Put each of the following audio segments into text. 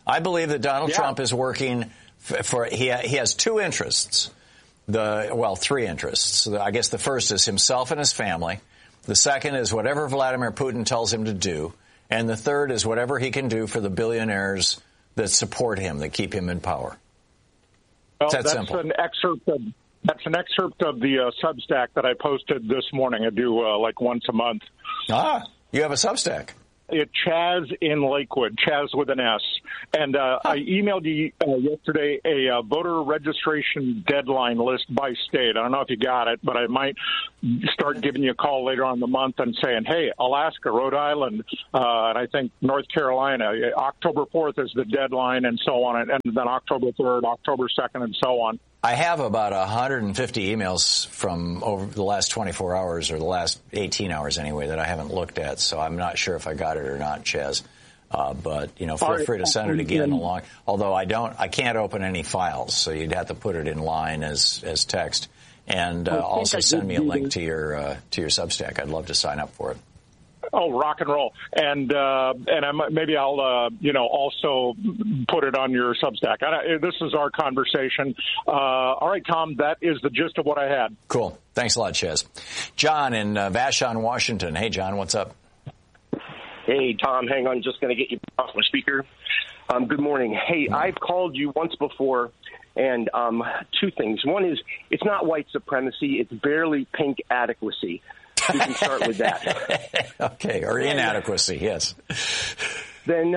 I believe that Donald Trump is working he has two interests. Three interests. I guess the first is himself and his family. The second is whatever Vladimir Putin tells him to do. And the third is whatever he can do for the billionaires that support him, that keep him in power. Well, that's simple. That's an excerpt of the Substack that I posted this morning. I do like once a month. You have a Substack. Chaz in Lakewood, Chaz with an S. And I emailed you yesterday a voter registration deadline list by state. I don't know if you got it, but I might start giving you a call later on in the month and saying, hey, Alaska, Rhode Island, and I think North Carolina, October 4th is the deadline and so on, and then October 3rd, October 2nd, and so on. I have about 150 emails from over the last 24 hours or the last 18 hours anyway that I haven't looked at, so I'm not sure if I got it or not, Chaz. But, feel free to send it again along. Although I can't open any files, so you'd have to put it in line as text. And also send me a link to your Substack. I'd love to sign up for it. Oh, rock and roll. And maybe I'll, also put it on your Substack. This is our conversation. All right, Tom, that is the gist of what I had. Cool. Thanks a lot, Chaz. John in Vashon, Washington. Hey, John, what's up? Hey, Tom, hang on. Just going to get you off my speaker. Good morning. Hey, I've called you once before, and two things. One is it's not white supremacy. It's barely pink adequacy. We can start with that. Okay, or inadequacy, yes. Then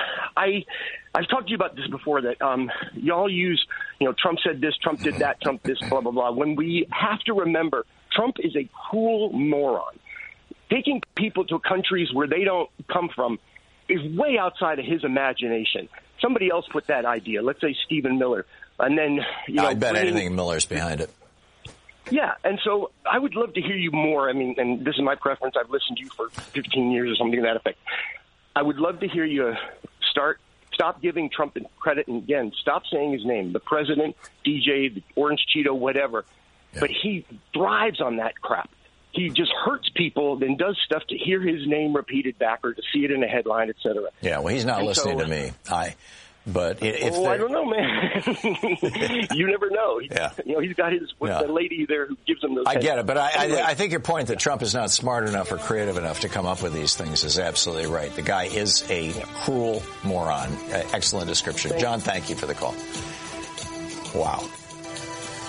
I've talked to you about this before, that y'all use, Trump said this, Trump did that, Trump this, blah, blah, blah. When we have to remember, Trump is a cruel moron. Taking people to countries where they don't come from is way outside of his imagination. Somebody else put that idea, let's say Stephen Miller. And then, I bet anything Miller's behind it. Yeah, and so I would love to hear you more. I mean, and this is my preference. I've listened to you for 15 years or something to that effect. I would love to hear you stop giving Trump credit, and again, stop saying his name, the president, DJ, the Orange Cheeto, whatever. Yeah. But he thrives on that crap. He just hurts people, then does stuff to hear his name repeated back or to see it in a headline, et cetera. Yeah, well, he's not listening to me. But if I don't know, man. You never know. Yeah. He's got the lady there who gives him those. I get it, but I think your point that Trump is not smart enough or creative enough to come up with these things is absolutely right. The guy is a cruel moron. Excellent description. John, thank you for the call. Wow.